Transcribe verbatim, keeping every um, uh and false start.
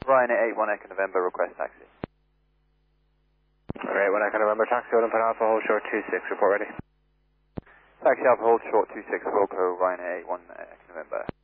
Ryanair eight one Echo November, request taxi. Alright, one Echo November, taxi, Olympus Alpha, hold short two six, report ready. Taxi Alpha, hold short two six, Wilco, Ryanair eight one Echo November.